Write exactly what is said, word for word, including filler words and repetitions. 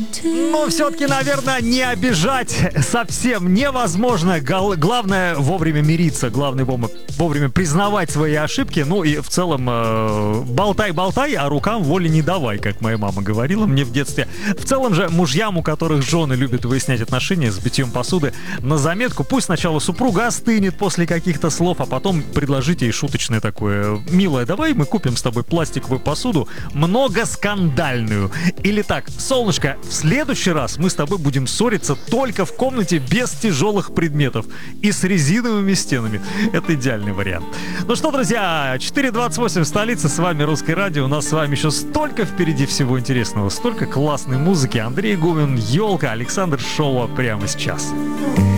Но все-таки, наверное, не обижать совсем невозможно. Гол- главное вовремя мириться, главное вовремя признавать свои ошибки. Ну и в целом э, болтай-болтай, а рукам воли не давай, как моя мама говорила мне в детстве. В целом же мужьям, у которых жены любят выяснять отношения с битьем посуды, на заметку: пусть сначала супруга остынет после каких-то слов, а потом предложите ей шуточное такое: милая, давай мы купим с тобой пластиковую посуду, многоскандальную. Или так: солнышко, в следующий раз мы с тобой будем ссориться только в комнате без тяжелых предметов и с резиновыми стенами. Это идеальный вариант. Ну что, друзья, четыре двадцать восемь в столице, с вами Русское радио. У нас с вами еще столько впереди всего интересного, столько классной музыки. Андрей Губин, Елка, Александр Шоуа прямо сейчас.